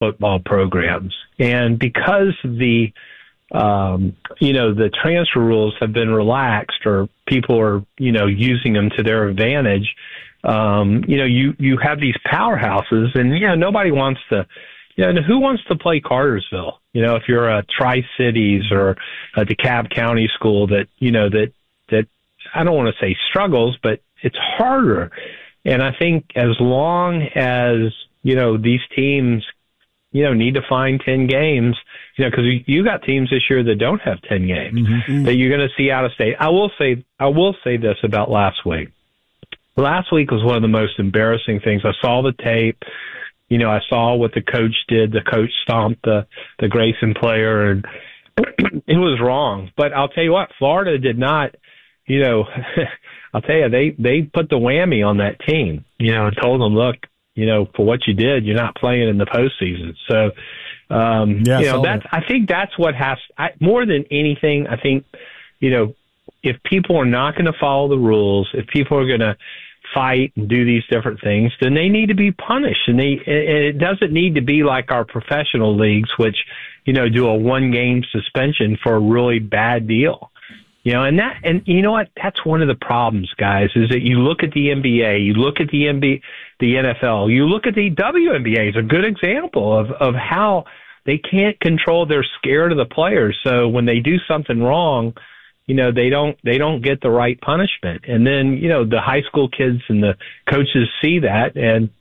football programs. And because the transfer rules have been relaxed, or people are, using them to their advantage, you have these powerhouses, and, nobody wants to, who wants to play Cartersville? If you're a Tri-Cities or a DeKalb County school that I don't want to say struggles, but it's harder. And I think as long as, these teams, need to find 10 games, because you got teams this year that don't have 10 games that you're going to see out of state. I will say this about last week. Last week was one of the most embarrassing things. I saw the tape. I saw what the coach did. The coach stomped the Grayson player, and it was wrong. But I'll tell you what, Florida did not, I'll tell you, they put the whammy on that team, and told them, look, for what you did, you're not playing in the postseason. So, I think that's what more than anything, I think, if people are not going to follow the rules, if people are going to fight and do these different things, then they need to be punished. And it doesn't need to be like our professional leagues, which, do a 1-game suspension for a really bad deal. And you know what? That's one of the problems, guys, is that you look at the NBA, you look at the NFL, you look at the WNBA is a good example of how they can't control. They're scared of the players. So when they do something wrong, they don't get the right punishment. And then, the high school kids and the coaches see that, and,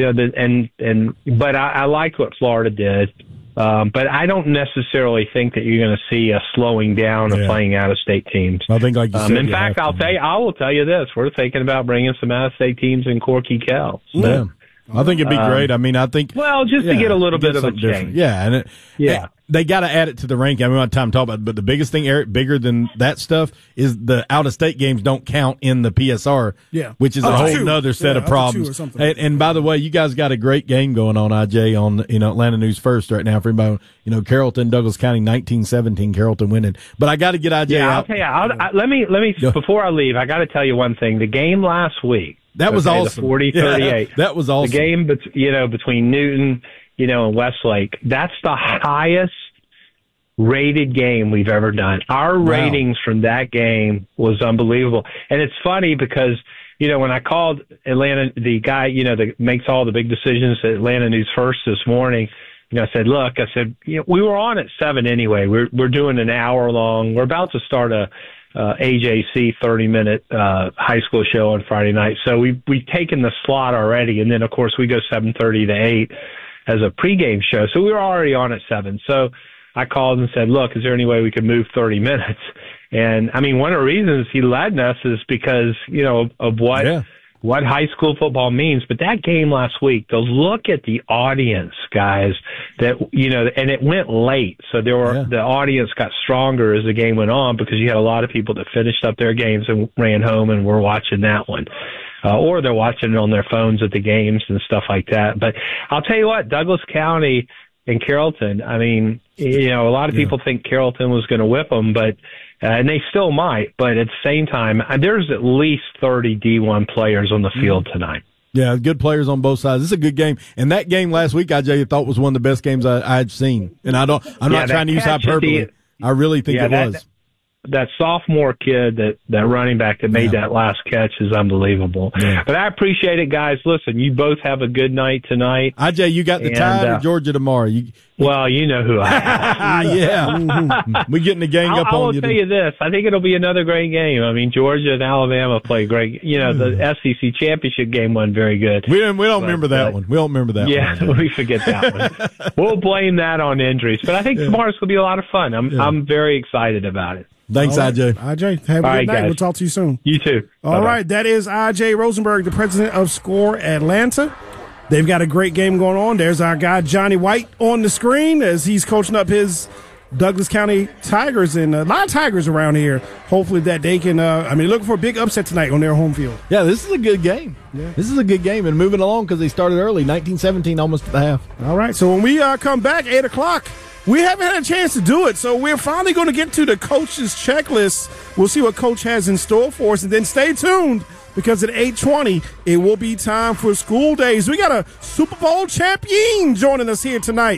but I liked what Florida did. But I don't necessarily think that you're going to see a slowing down of playing out-of-state teams. I think, like you said, in fact, I will tell you this: we're thinking about bringing some out-of-state teams in Corky Cal. So, yeah, I think it'd be great. I mean, I think just to get a little bit of a change. Different. Yeah, and they got to add it to the ranking. I mean, we don't have time to talk about it, but the biggest thing, Eric, bigger than that stuff, is the out-of-state games don't count in the PSR, which is a whole other set of problems. And by the way, you guys got a great game going on, IJ, on Atlanta News First right now for everybody. Carrollton, Douglas County, 19-17, Carrollton winning. But I got to get IJ out. I'll tell you, let me before I leave, I got to tell you one thing. The game last week, that was awesome. 40-38. That was awesome. The game, between Newton, and Westlake, that's the highest rated game we've ever done. Our ratings from that game was unbelievable. And it's funny because, when I called Atlanta, the guy, that makes all the big decisions at Atlanta News First this morning, I said, look, we were on at 7 anyway. We're doing an hour long. We're about to start a AJC 30-minute high school show on Friday night. So we've taken the slot already. And then, of course, we go 7:30 to 8 as a pregame show. So we were already on at 7. So I called and said, look, is there any way we could move 30 minutes? And, I mean, one of the reasons he led us is because, of what high school football means. But that game last week, to look at the audience, guys, that, and it went late. So the audience got stronger as the game went on because you had a lot of people that finished up their games and ran home and were watching that one. Or they're watching it on their phones at the games and stuff like that. But I'll tell you what, Douglas County and Carrollton, I mean, a lot of people think Carrollton was going to whip them, but and they still might. But at the same time, there's at least 30 D1 players on the field tonight. Yeah, good players on both sides. This is a good game. And that game last week, IJ, thought was one of the best games I had seen. And I'm not trying to use hyperbole. I really think it was. That sophomore kid, that running back that made that last catch is unbelievable. Yeah. But I appreciate it, guys. Listen, you both have a good night tonight. IJ, you got the Tide or Georgia tomorrow? Well, you know who I am. Yeah. We're getting the gang up on you. I will tell you this. I think it'll be another great game. I mean, Georgia and Alabama play great. The SEC championship game wasn't very good. We don't remember that one. We don't remember that one. Yeah, we forget that one. We'll blame that on injuries. But I think tomorrow's going to be a lot of fun. I'm very excited about it. Thanks, IJ. IJ, have a good night. Guys. We'll talk to you soon. You too. All right, that is IJ Rosenberg, the president of SCORE Atlanta. They've got a great game going on. There's our guy, Johnny White, on the screen as he's coaching up his Douglas County Tigers, and a lot of Tigers around here. Hopefully that they can, looking for a big upset tonight on their home field. Yeah, this is a good game. Yeah. This is a good game, and moving along because they started early, 19-17, almost at the half. All right, so when we come back, 8 o'clock, We haven't had a chance to do it, so we're finally going to get to the coach's checklist. We'll see what Coach has in store for us, and then stay tuned because at 8:20, it will be time for School Days. We got a Super Bowl champion joining us here tonight.